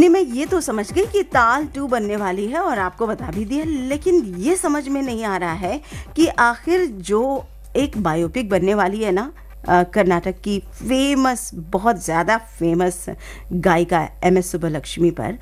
नहीं, मैं ये तो समझ गई कि ताल 2 बनने वाली है और आपको बता भी दिया, लेकिन ये समझ में नहीं आ रहा है कि आखिर जो एक बायोपिक बनने वाली है ना, कर्नाटक की फेमस, बहुत ज़्यादा फेमस गायिका MS सुब्बलक्ष्मी पर,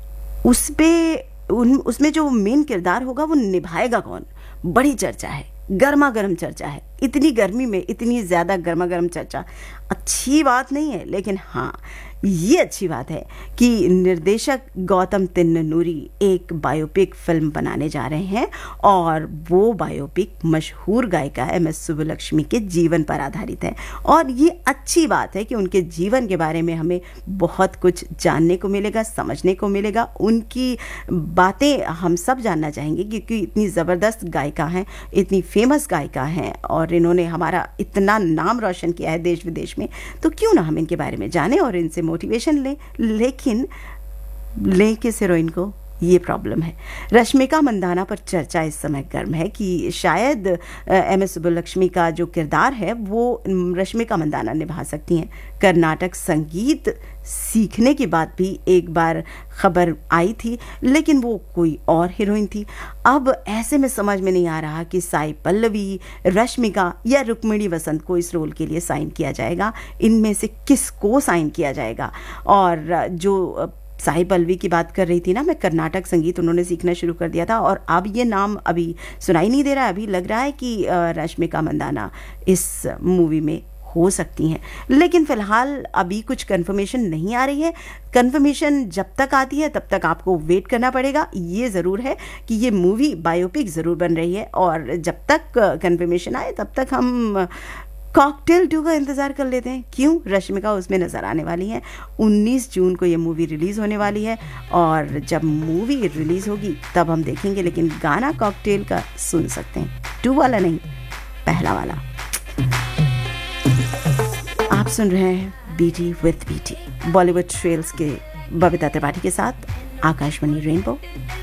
उसमें जो मेन किरदार होगा वो निभाएगा कौन? बड़ी चर्चा है, गर्मा गर्म चर्चा है। इतनी गर्मी में इतनी ज़्यादा गर्मा गर्म चर्चा अच्छी बात नहीं है, लेकिन हाँ ये अच्छी बात है कि निर्देशक गौतम तिन्ननूरी एक बायोपिक फिल्म बनाने जा रहे हैं और वो बायोपिक मशहूर गायिका MS सुब्बलक्ष्मी के जीवन पर आधारित है। और ये अच्छी बात है कि उनके जीवन के बारे में हमें बहुत कुछ जानने को मिलेगा, समझने को मिलेगा। उनकी बातें हम सब जानना चाहेंगे क्योंकि इतनी ज़बरदस्त गायिका हैं, इतनी फेमस गायिका हैं और इन्होंने हमारा इतना नाम रोशन किया है देश विदेश में, तो क्यों ना हम इनके बारे में जानें और इनसे मोटिवेशन लें। लेकिन लें किस हीरोइन को, ये प्रॉब्लम है। रश्मिका मंदाना पर चर्चा इस समय गर्म है कि शायद MS सुब्बलक्ष्मी का जो किरदार है वो रश्मिका मंदाना निभा सकती हैं। कर्नाटक संगीत सीखने के बाद भी एक बार खबर आई थी, लेकिन वो कोई और हीरोइन थी। अब ऐसे में समझ में नहीं आ रहा कि साई पल्लवी, रश्मिका या रुक्मिणी वसंत को इस रोल के लिए साइन किया जाएगा। इनमें से किसको साइन किया जाएगा? और जो साई पल्लवी की बात कर रही थी ना मैं, कर्नाटक संगीत उन्होंने सीखना शुरू कर दिया था और अब ये नाम अभी सुनाई नहीं दे रहा है। अभी लग रहा है कि रश्मिका मंदाना इस मूवी में हो सकती हैं, लेकिन फ़िलहाल अभी कुछ कंफर्मेशन नहीं आ रही है। कंफर्मेशन जब तक आती है तब तक आपको वेट करना पड़ेगा। ये ज़रूर है कि ये मूवी बायोपिक ज़रूर बन रही है और जब तक कंफर्मेशन आए तब तक हम कॉकटेल 2 का इंतज़ार कर लेते हैं। क्यों? रश्मिका उसमें नज़र आने वाली है। 19 जून को ये मूवी रिलीज़ होने वाली है और जब मूवी रिलीज़ होगी तब हम देखेंगे, लेकिन गाना कॉकटेल का सुन सकते हैं, 2 वाला नहीं, पहला वाला। आप सुन रहे हैं BT with BT, Bollywood trails के बबीता त्रिपाठी के साथ, आकाशवाणी रेनबो